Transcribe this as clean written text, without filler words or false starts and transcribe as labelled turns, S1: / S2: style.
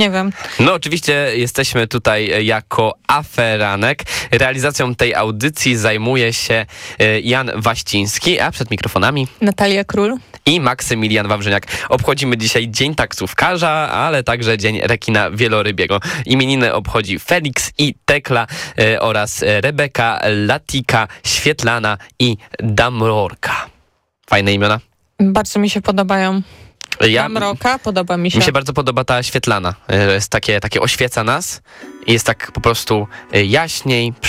S1: Nie wiem.
S2: No oczywiście jesteśmy tutaj jako Aferanek. Realizacją tej audycji zajmuje się Jan Waściński, a przed mikrofonami
S1: Natalia Król
S2: i Maksymilian Wawrzyniak. Obchodzimy dzisiaj Dzień Taksówkarza, ale także Dzień Rekina Wielorybiego. Imieniny obchodzi Felix i Tekla oraz Rebeka, Latika, Świetlana i Damrorka. Fajne imiona.
S1: Bardzo mi się podobają. Damroka podoba mi się.
S2: Mi się bardzo podoba ta Świetlana. Jest takie oświeca nas i jest tak po prostu jaśniej,